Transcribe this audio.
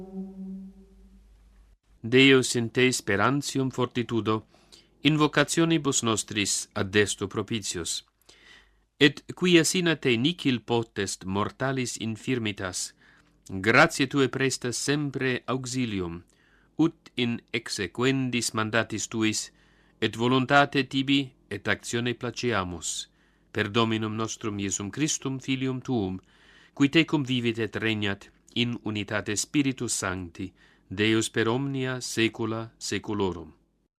Deus in te sperantium fortitudo, invocationibus nostris addesto propitius. Et quia sina te nihil potest mortalis infirmitas, gratiae tue prestas sempre auxilium, ut in exequendis mandatis tuis, et voluntate tibi et actione placeamus, per Dominum nostrum Iesum Christum Filium tuum, qui tecum vivit et regnat in unitate Spiritus Sancti, Deus per omnia saecula saeculorum.